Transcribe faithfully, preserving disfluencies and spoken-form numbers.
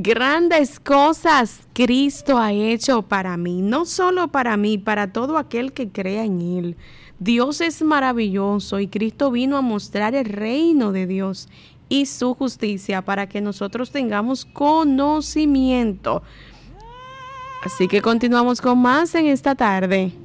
Grandes cosas Cristo ha hecho para mí, no solo para mí, para todo aquel que crea en Él. Dios es maravilloso y Cristo vino a mostrar el reino de Dios y su justicia para que nosotros tengamos conocimiento. Así que continuamos con más en esta tarde.